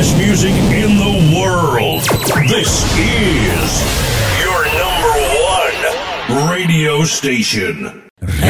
best music in the world. This is your number one radio station.